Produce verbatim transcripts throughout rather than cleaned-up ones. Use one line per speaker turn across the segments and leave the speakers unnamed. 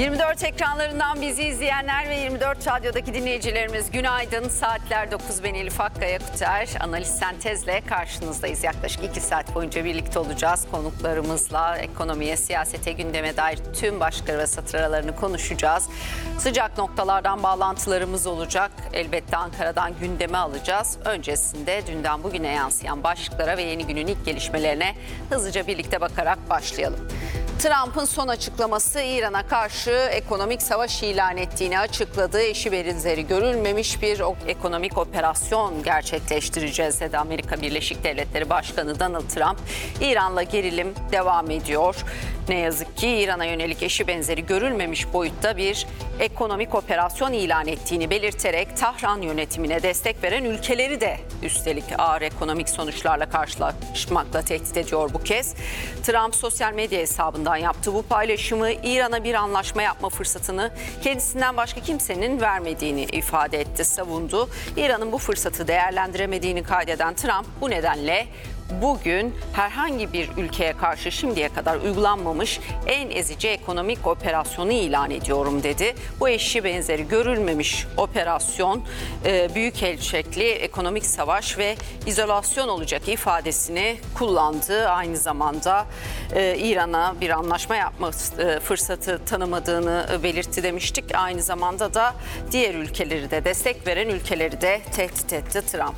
yirmi dört ekranlarından bizi izleyenler ve yirmi dört Radyo'daki dinleyicilerimiz günaydın. Saatler dokuz, ben Elif Akkaya Kuter. Analiz Sentez'le karşınızdayız. Yaklaşık iki saat boyunca birlikte olacağız. Konuklarımızla ekonomiye, siyasete, gündeme dair tüm başlıkları ve satır aralarını konuşacağız. Sıcak noktalardan bağlantılarımız olacak. Elbette Ankara'dan gündeme alacağız. Öncesinde dünden bugüne yansıyan başlıklara ve yeni günün ilk gelişmelerine hızlıca birlikte bakarak başlayalım. Trump'ın son açıklaması İran'a karşı ekonomik savaş ilan ettiğini açıkladı. Eşi benzeri görülmemiş bir ekonomik operasyon gerçekleştireceğiz dedi Amerika Birleşik Devletleri Başkanı Donald Trump. İran'la gerilim devam ediyor. Ne yazık ki İran'a yönelik eşi benzeri görülmemiş boyutta bir ekonomik operasyon ilan ettiğini belirterek Tahran yönetimine destek veren ülkeleri de üstelik ağır ekonomik sonuçlarla karşılaşmakla tehdit ediyor bu kez. Trump sosyal medya hesabından yaptığı bu paylaşımı İran'a bir anlaşma yapma fırsatını kendisinden başka kimsenin vermediğini ifade etti, savundu. İran'ın bu fırsatı değerlendiremediğini kaydeden Trump bu nedenle bugün herhangi bir ülkeye karşı şimdiye kadar uygulanmamış en ezici ekonomik operasyonu ilan ediyorum dedi. Bu eşi benzeri görülmemiş operasyon büyük ölçekli ekonomik savaş ve izolasyon olacak ifadesini kullandı. Aynı zamanda İran'a bir anlaşma yapma fırsatı tanımadığını belirtti demiştik. Aynı zamanda da diğer ülkeleri de destek veren ülkeleri de tehdit etti Trump.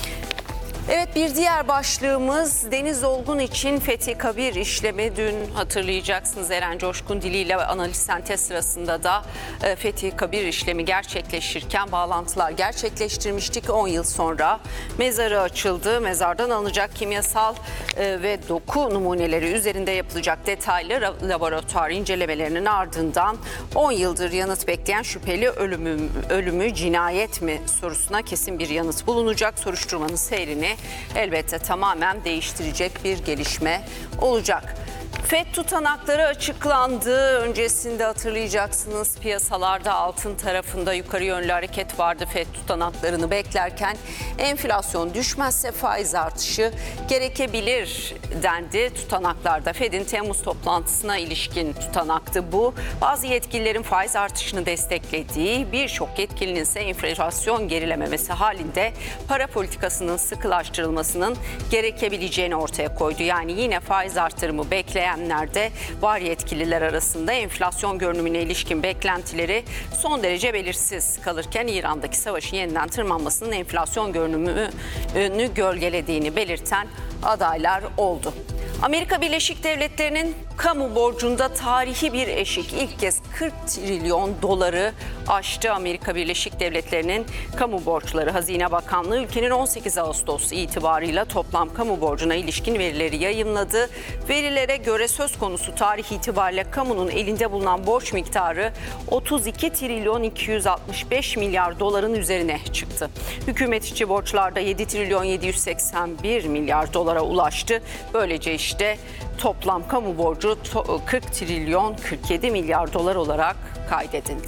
Evet, bir diğer başlığımız Deniz Olgun için Fethi Kabir işlemi. Dün hatırlayacaksınız Eren Coşkun diliyle analiz sentez sırasında da Fethi Kabir işlemi gerçekleşirken bağlantılar gerçekleştirmiştik. on yıl sonra mezarı açıldı. Mezardan alınacak kimyasal ve doku numuneleri üzerinde yapılacak detaylı laboratuvar incelemelerinin ardından on yıldır yanıt bekleyen şüpheli ölümü, ölümü cinayet mi sorusuna kesin bir yanıt bulunacak. Soruşturmanın seyrini elbette tamamen değiştirecek bir gelişme olacak. FED tutanakları açıklandı. Öncesinde hatırlayacaksınız piyasalarda altın tarafında yukarı yönlü hareket vardı. FED tutanaklarını beklerken enflasyon düşmezse faiz artışı gerekebilir dendi. Tutanaklarda FED'in Temmuz toplantısına ilişkin tutanaktı bu. Bazı yetkililerin faiz artışını desteklediği, birçok yetkilinin ise enflasyon gerilememesi halinde para politikasının sıkılaştırılmasının gerekebileceğini ortaya koydu. Yani yine faiz artırımı bekleyen de var yetkililer arasında enflasyon görünümüne ilişkin beklentileri son derece belirsiz kalırken İran'daki savaşın yeniden tırmanmasının enflasyon görünümünü gölgelediğini belirten adaylar oldu. Amerika Birleşik Devletleri'nin kamu borcunda tarihi bir eşik, ilk kez kırk trilyon doları aştı. Amerika Birleşik Devletleri'nin kamu borçları, Hazine Bakanlığı ülkenin on sekiz Ağustos itibarıyla toplam kamu borcuna ilişkin verileri yayımladı. Verilere göre söz konusu tarih itibariyle kamunun elinde bulunan borç miktarı otuz iki trilyon iki yüz altmış beş milyar doların üzerine çıktı. Hükümet içi borçlarda yedi trilyon yedi yüz seksen bir milyar dolara ulaştı. Böylece işte toplam kamu borcu kırk trilyon kırk yedi milyar dolar olarak kaydedildi.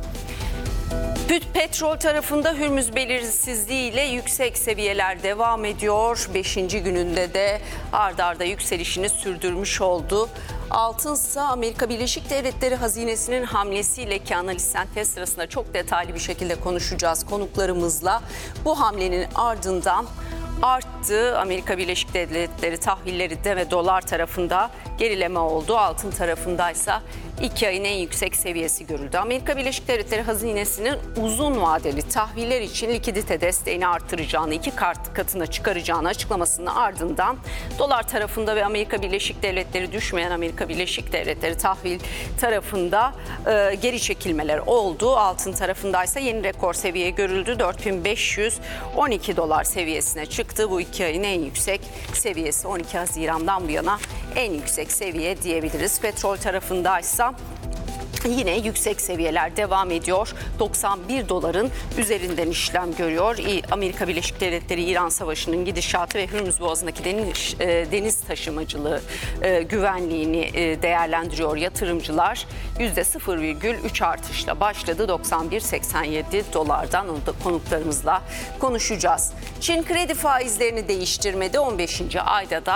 Petrol tarafında Hürmüz belirsizliğiyle yüksek seviyeler devam ediyor. Beşinci gününde de ard arda yükselişini sürdürmüş oldu. Altınsa Amerika Birleşik Devletleri hazinesinin hamlesiyle ki analiz sentez sırasında çok detaylı bir şekilde konuşacağız konuklarımızla. Bu hamlenin ardından arttı. Amerika Birleşik Devletleri tahvilleri de ve dolar tarafında gerileme oldu. Altın tarafındaysa iki ayın en yüksek seviyesi görüldü. Amerika Birleşik Devletleri hazinesinin uzun vadeli tahviller için likidite desteğini artıracağını, iki kart katına çıkaracağını açıklamasının ardından dolar tarafında ve Amerika Birleşik Devletleri düşmeyen Amerika Birleşik Devletleri tahvil tarafında e, geri çekilmeler oldu. Altın tarafındaysa yeni rekor seviye görüldü. dört bin beş yüz on iki dolar seviyesine çıktı. Bu iki ayın en yüksek seviyesi, on iki Haziran'dan bu yana en yüksek seviye diyebiliriz. Petrol tarafındaysa yine yüksek seviyeler devam ediyor. doksan bir doların üzerinden işlem görüyor. Amerika Birleşik Devletleri İran Savaşı'nın gidişatı ve Hürmüz Boğazı'ndaki deniz, deniz taşımacılığı güvenliğini değerlendiriyor yatırımcılar. yüzde sıfır virgül üç artışla başladı. doksan bir virgül seksen yedi dolardan onu da konuklarımızla konuşacağız. Çin kredi faizlerini değiştirmedi. on beşinci ayda da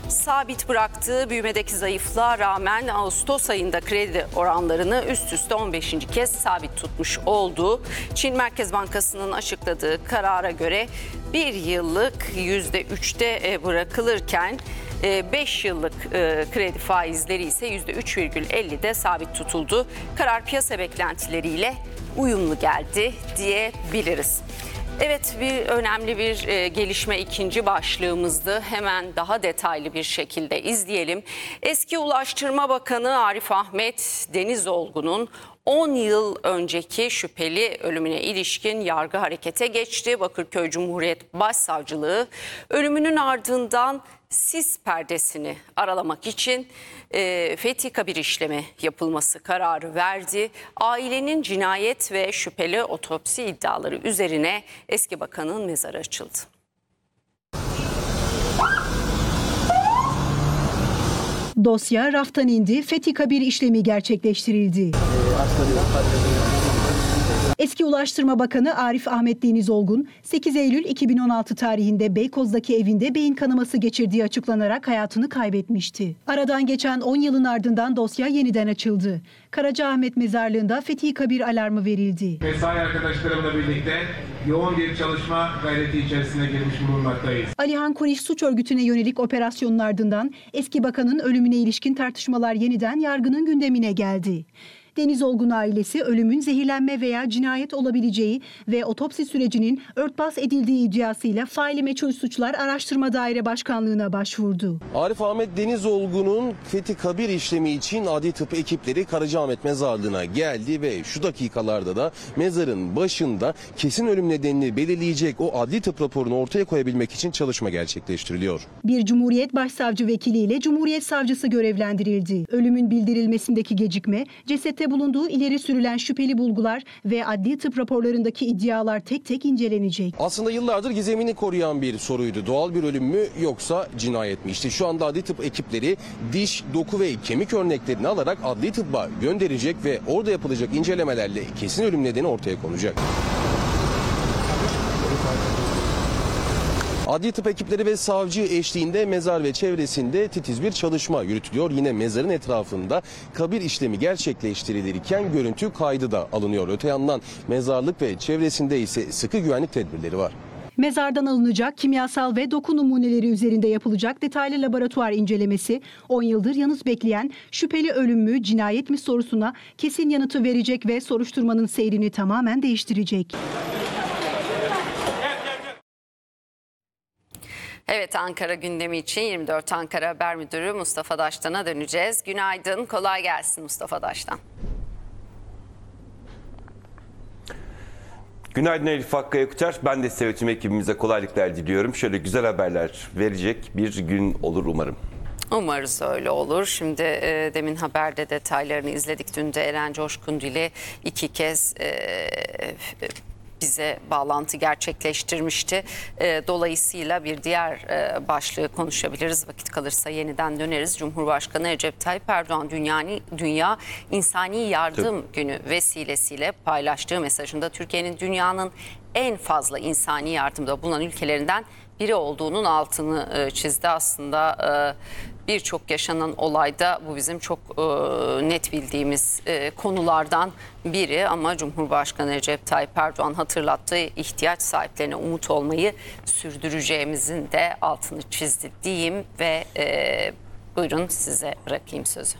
Sabit bıraktığı büyümedeki zayıflığa rağmen Ağustos ayında kredi oranlarını üst üste on beşinci kez sabit tutmuş oldu. Çin Merkez Bankası'nın açıkladığı karara göre bir yıllık yüzde üçte bırakılırken beş yıllık kredi faizleri ise yüzde üç virgül ellide sabit tutuldu. Karar piyasa beklentileriyle uyumlu geldi diyebiliriz. Evet, bir önemli bir e, gelişme ikinci başlığımızdı. Hemen daha detaylı bir şekilde izleyelim. Eski Ulaştırma Bakanı Arif Ahmet Denizolgu'nun on yıl önceki şüpheli ölümüne ilişkin yargı harekete geçti. Bakırköy Cumhuriyet Başsavcılığı ölümünün ardından sis perdesini aralamak için e, fethi kabir işlemi yapılması kararı verdi. Ailenin cinayet ve şüpheli otopsi iddiaları üzerine eski bakanın mezarı açıldı.
Dosya raftan indi, fethi kabir işlemi gerçekleştirildi. Eski Ulaştırma Bakanı Arif Ahmet Denizolgun, sekiz Eylül iki bin on altı tarihinde Beykoz'daki evinde beyin kanaması geçirdiği açıklanarak hayatını kaybetmişti. Aradan geçen on yılın ardından dosya yeniden açıldı. Karacaahmet Mezarlığı'nda fethi kabir alarmı verildi.
Mesai arkadaşlarımla birlikte yoğun bir çalışma gayreti içerisine girmiş bulunmaktayız.
Alihan Kuriş suç örgütüne yönelik operasyonun ardından eski bakanın ölümüne ilişkin tartışmalar yeniden yargının gündemine geldi. Denizolgun ailesi ölümün zehirlenme veya cinayet olabileceği ve otopsi sürecinin örtbas edildiği iddiasıyla Faili Meçhul Suçlar Araştırma Daire Başkanlığı'na başvurdu.
Arif Ahmet Denizolgu'nun fethi kabir işlemi için adli tıp ekipleri Karacaahmet Mezarlığı'na geldi ve şu dakikalarda da mezarın başında kesin ölüm nedenini belirleyecek o adli tıp raporunu ortaya koyabilmek için çalışma gerçekleştiriliyor.
Bir Cumhuriyet Başsavcı vekiliyle Cumhuriyet Savcısı görevlendirildi. Ölümün bildirilmesindeki gecikme, cesette bulunduğu ileri sürülen şüpheli bulgular ve adli tıp raporlarındaki iddialar tek tek incelenecek.
Aslında yıllardır gizemini koruyan bir soruydu. Doğal bir ölüm mü yoksa cinayet mi? İşte şu anda adli tıp ekipleri diş, doku ve kemik örneklerini alarak adli tıbba gönderecek ve orada yapılacak incelemelerle kesin ölüm nedeni ortaya konacak. Adli tıp ekipleri ve savcı eşliğinde mezar ve çevresinde titiz bir çalışma yürütülüyor. Yine mezarın etrafında kabir işlemi gerçekleştirilirken görüntü kaydı da alınıyor. Öte yandan mezarlık ve çevresinde ise sıkı güvenlik tedbirleri var.
Mezardan alınacak kimyasal ve doku numuneleri üzerinde yapılacak detaylı laboratuvar incelemesi on yıldır yalnız bekleyen şüpheli ölüm mü cinayet mi sorusuna kesin yanıtı verecek ve soruşturmanın seyrini tamamen değiştirecek.
Evet, Ankara gündemi için yirmi dört Ankara Haber Müdürü Mustafa Daştan'a döneceğiz. Günaydın, kolay gelsin Mustafa Daştan.
Günaydın Elif Hakkı Yakuter. Ben de size ve tüm ekibimize kolaylıklar diliyorum. Şöyle güzel haberler verecek bir gün olur umarım.
Umarız öyle olur. Şimdi e, demin haberde detaylarını izledik. Dün de Eren Coşkun Dili iki kez e, bize bağlantı gerçekleştirmişti. E, dolayısıyla bir diğer e, başlığı konuşabiliriz. Vakit kalırsa yeniden döneriz. Cumhurbaşkanı Recep Tayyip Erdoğan Dünyani, Dünya İnsani Yardım Tabii. Günü vesilesiyle paylaştığı mesajında Türkiye'nin dünyanın en fazla insani yardımda bulunan ülkelerinden biri olduğunun altını e, çizdi. Aslında e, birçok yaşanan olayda bu bizim çok e, net bildiğimiz e, konulardan biri. Ama Cumhurbaşkanı Recep Tayyip Erdoğan hatırlattığı ihtiyaç sahiplerine umut olmayı sürdüreceğimizin de altını çizdi diyeyim ve e, buyurun size bırakayım sözü.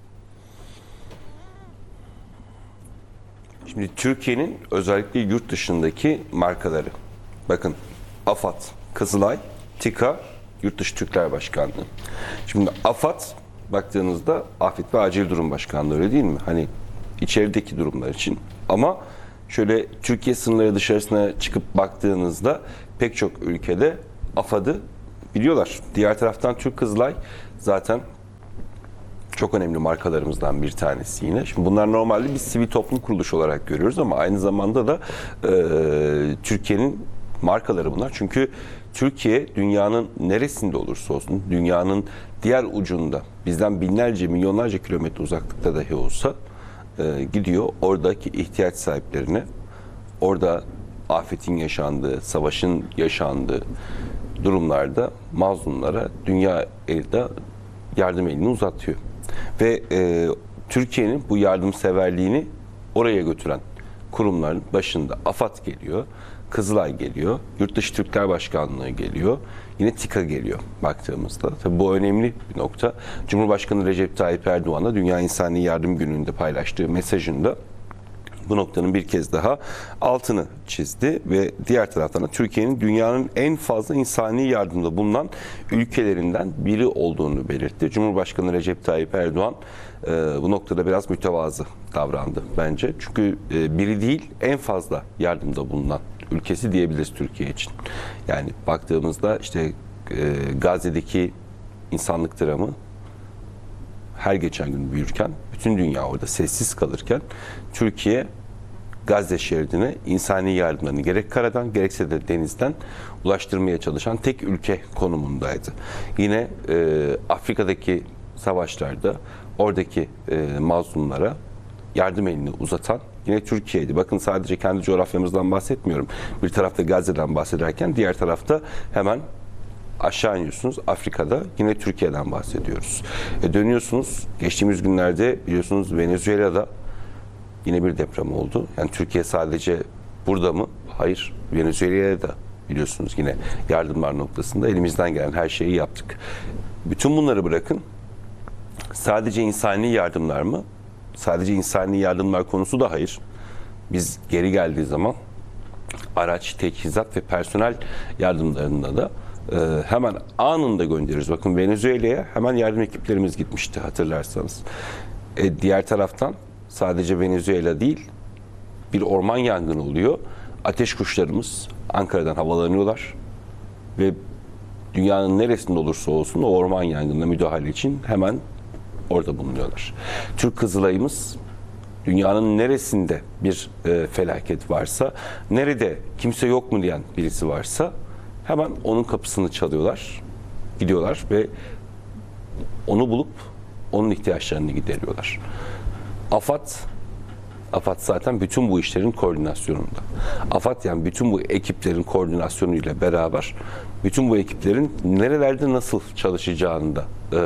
Şimdi Türkiye'nin özellikle yurt dışındaki markaları. Bakın AFAD, Kızılay, TİKA, Yurtdışı Türkler Başkanlığı. Şimdi AFAD baktığınızda Afet ve Acil Durum Başkanlığı, öyle değil mi? Hani içerideki durumlar için. Ama şöyle Türkiye sınırları dışarısına çıkıp baktığınızda pek çok ülkede AFAD'ı biliyorlar. Diğer taraftan Türk Kızılay zaten çok önemli markalarımızdan bir tanesi yine. Şimdi bunlar normalde biz sivil toplum kuruluşu olarak görüyoruz ama aynı zamanda da e, Türkiye'nin markaları bunlar. Çünkü Türkiye dünyanın neresinde olursa olsun, dünyanın diğer ucunda, bizden binlerce, milyonlarca kilometre uzaklıkta dahi olsa e, gidiyor oradaki ihtiyaç sahiplerine, orada afetin yaşandığı, savaşın yaşandığı, durumlarda mazlumlara dünya elde yardım elini uzatıyor. Ve e, Türkiye'nin bu yardımseverliğini oraya götüren kurumların başında AFAD geliyor, Kızılay geliyor, Yurtdışı Türkler Başkanlığı geliyor, yine TİKA geliyor baktığımızda. Tabii bu önemli bir nokta. Cumhurbaşkanı Recep Tayyip Erdoğan da Dünya İnsani Yardım Günü'nde paylaştığı mesajında bu noktanın bir kez daha altını çizdi ve diğer taraftan da Türkiye'nin dünyanın en fazla insani yardımda bulunan ülkelerinden biri olduğunu belirtti. Cumhurbaşkanı Recep Tayyip Erdoğan e, bu noktada biraz mütevazı davrandı bence. Çünkü e, biri değil, en fazla yardımda bulunan ülkesi diyebiliriz Türkiye için. Yani baktığımızda işte e, Gazze'deki insanlık dramı her geçen gün büyürken, bütün dünya orada sessiz kalırken Türkiye Gazze şeridine insani yardımlarını gerek karadan gerekse de denizden ulaştırmaya çalışan tek ülke konumundaydı. Yine e, Afrika'daki savaşlarda oradaki e, mazlumlara yardım elini uzatan yine Türkiye'ydi. Bakın sadece kendi coğrafyamızdan bahsetmiyorum. Bir tarafta Gazze'den bahsederken diğer tarafta hemen aşağı iniyorsunuz Afrika'da yine Türkiye'den bahsediyoruz. E dönüyorsunuz geçtiğimiz günlerde biliyorsunuz Venezuela'da yine bir deprem oldu. Yani Türkiye sadece burada mı? Hayır. Venezuela'ya da biliyorsunuz yine yardımlar noktasında elimizden gelen her şeyi yaptık. Bütün bunları bırakın. Sadece insani yardımlar mı? Sadece insani yardımlar konusu da hayır. Biz geri geldiği zaman araç, teçhizat ve personel yardımlarında da e, hemen anında göndeririz. Bakın Venezuela'ya hemen yardım ekiplerimiz gitmişti hatırlarsanız. E, diğer taraftan sadece Venezuela değil, bir orman yangını oluyor. Ateş kuşlarımız Ankara'dan havalanıyorlar ve dünyanın neresinde olursa olsun o orman yangınına müdahale için hemen orada bulunuyorlar. Türk Kızılay'ımız dünyanın neresinde bir e, felaket varsa, nerede kimse yok mu diyen birisi varsa hemen onun kapısını çalıyorlar, gidiyorlar ve onu bulup onun ihtiyaçlarını gideriyorlar. AFAD, AFAD zaten bütün bu işlerin koordinasyonunda. AFAD yani bütün bu ekiplerin koordinasyonuyla beraber bütün bu ekiplerin nerelerde nasıl çalışacağını da e,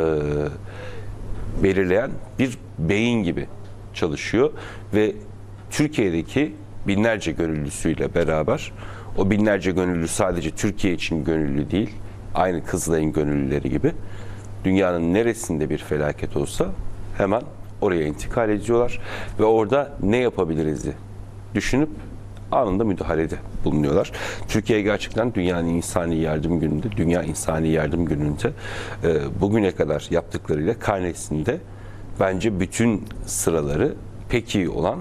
belirleyen bir beyin gibi çalışıyor ve Türkiye'deki binlerce gönüllüsüyle beraber o binlerce gönüllü sadece Türkiye için gönüllü değil, aynı Kızılay'ın gönüllüleri gibi dünyanın neresinde bir felaket olsa hemen oraya intikal ediyorlar ve orada ne yapabiliriz düşünüp anında müdahalede bulunuyorlar. Türkiye gerçekten Dünyanın İnsani Yardım Günü'nde, Dünya İnsani Yardım Günü'nde e, bugüne kadar yaptıklarıyla karnesinde bence bütün sıraları pek iyi olan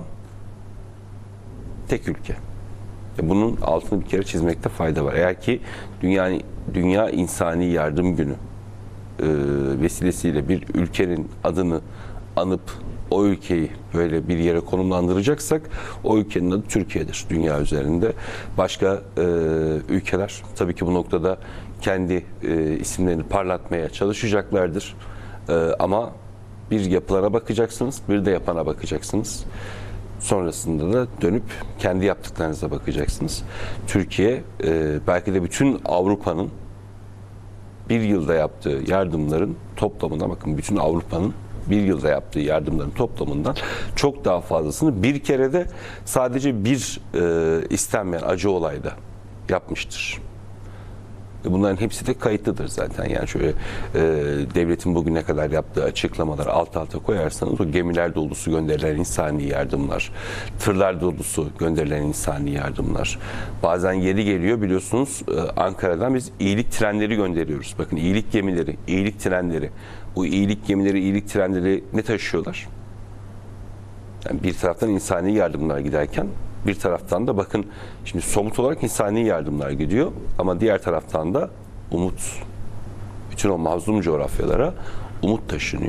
tek ülke. Bunun altını bir kere çizmekte fayda var. Eğer ki Dünya, Dünya İnsani Yardım Günü e, vesilesiyle bir ülkenin adını anıp o ülkeyi böyle bir yere konumlandıracaksak o ülkenin adı Türkiye'dir dünya üzerinde. Başka e, ülkeler tabii ki bu noktada kendi e, isimlerini parlatmaya çalışacaklardır. E, ama bir yapılara bakacaksınız, bir de yapana bakacaksınız. Sonrasında da dönüp kendi yaptıklarınıza bakacaksınız. Türkiye e, belki de bütün Avrupa'nın bir yılda yaptığı yardımların toplamına bakın bütün Avrupa'nın bir yılda yaptığı yardımların toplamından çok daha fazlasını bir kere de sadece bir e, istenmeyen acı olayda yapmıştır. Bunların hepsi de kayıtlıdır zaten. Yani şöyle e, devletin bugüne kadar yaptığı açıklamaları alt alta koyarsanız o gemiler dolusu gönderilen insani yardımlar, tırlar dolusu gönderilen insani yardımlar. Bazen yeri geliyor biliyorsunuz e, Ankara'dan biz iyilik trenleri gönderiyoruz. Bakın iyilik gemileri, iyilik trenleri. Bu iyilik gemileri, iyilik trenleri ne taşıyorlar? Yani bir taraftan insani yardımlar giderken bir taraftan da bakın şimdi somut olarak insani yardımlar gidiyor ama diğer taraftan da umut. Bütün o mazlum coğrafyalara umut taşınıyor.